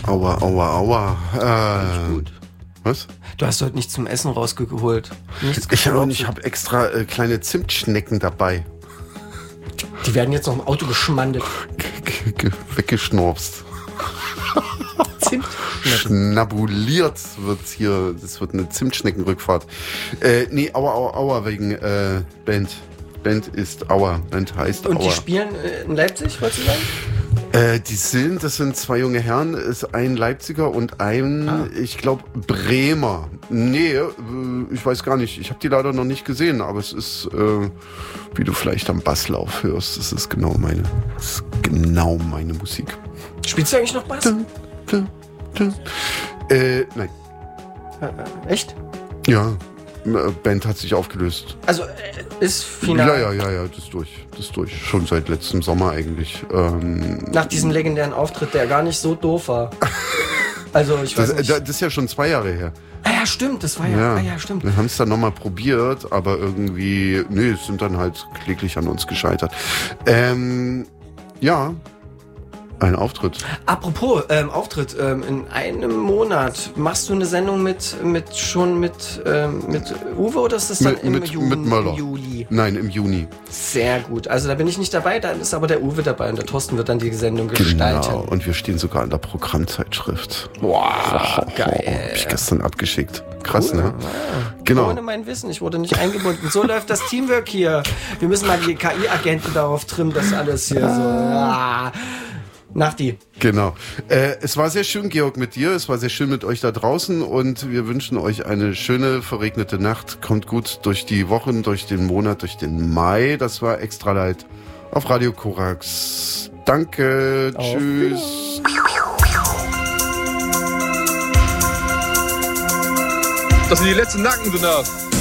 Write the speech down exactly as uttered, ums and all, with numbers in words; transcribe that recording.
Aua, aua, aua. Äh, gut. Was? Du hast heute nichts zum Essen rausgeholt. Nichts Ich habe geklopft. ich hab extra äh, kleine Zimtschnecken dabei. Die werden jetzt noch im Auto geschmandet. G- g- Weggeschnorpst. Zimtschnecken. Schnabuliert wird's hier. Das wird eine Zimtschneckenrückfahrt. Äh, nee, aua, aua, aua, wegen äh, Band. Band ist Aua. Band heißt Und Aua. die spielen äh, in Leipzig, wolltest du sagen? Äh, die sind, das sind zwei junge Herren, ist ein Leipziger und ein, Ah. ich glaube, Bremer. Nee, äh, ich weiß gar nicht. Ich habe die leider noch nicht gesehen, aber es ist, äh, wie du vielleicht am Basslauf hörst, das ist genau meine, das ist genau meine Musik. Spielst du eigentlich noch Bass? Dun, dun, dun. Äh, nein. Äh, echt? Ja, äh, Band hat sich aufgelöst. Also äh, ist final. Ja, ja, ja, ja, das ist durch. Das ist durch. Schon seit letztem Sommer eigentlich. Ähm, Nach diesem legendären Auftritt, der gar nicht so doof war. Also ich weiß das, nicht. das ist ja schon zwei Jahre her. Ah ja, stimmt, das war ja. Ja, Ah, ja stimmt. wir haben es dann nochmal probiert, aber irgendwie, nee, es sind dann halt kläglich an uns gescheitert. Ähm, ja, ein Auftritt. Apropos ähm, Auftritt, ähm, in einem Monat machst du eine Sendung mit, mit schon mit, ähm, mit Uwe oder ist das dann Mit- im mit- Juni, mit Möller. im Juli? Nein, im Juni. Sehr gut. Also da bin ich nicht dabei, dann ist aber der Uwe dabei und der Thorsten wird dann die Sendung gestalten. Genau, und wir stehen sogar in der Programmzeitschrift. Boah, geil. Hab ich gestern abgeschickt. Krass, Cool. ne? Ah, Genau. Ohne mein Wissen, ich wurde nicht eingebunden. So läuft das Teamwork hier. Wir müssen mal die K I-Agenten darauf trimmen, dass alles hier so... Ah. Nachti. Genau. Äh, es war sehr schön, Georg, mit dir. Es war sehr schön mit euch da draußen und wir wünschen euch eine schöne, verregnete Nacht. Kommt gut durch die Wochen, durch den Monat, durch den Mai. Das war Extra Light auf Radio Korax. Danke. Auf Tschüss. Das sind die letzten Nacken, du Narr.